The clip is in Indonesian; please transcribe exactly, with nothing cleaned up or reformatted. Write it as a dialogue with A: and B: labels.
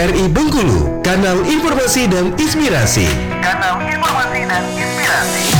A: R I Bengkulu, kanal informasi dan inspirasi.
B: Kanal informasi dan inspirasi.